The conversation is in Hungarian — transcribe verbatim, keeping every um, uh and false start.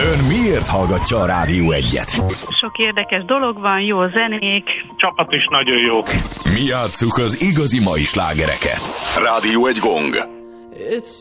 Ön miért hallgatja a Rádió egyet? Sok érdekes dolog van, jó zenék. Csapat is nagyon jó. Mi játsszuk az igazi mai slágereket. Rádió egy gong. It's